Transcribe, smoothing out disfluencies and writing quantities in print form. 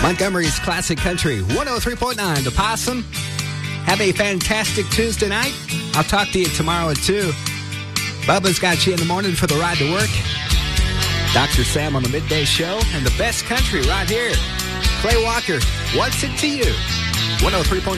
Montgomery's Classic Country, 103.9 The Possum. Have a fantastic Tuesday night. I'll talk to you tomorrow at 2. Bubba's got you in the morning for the ride to work. Dr. Sam on the midday show. And the best country right here. Clay Walker, what's it to you? 103.9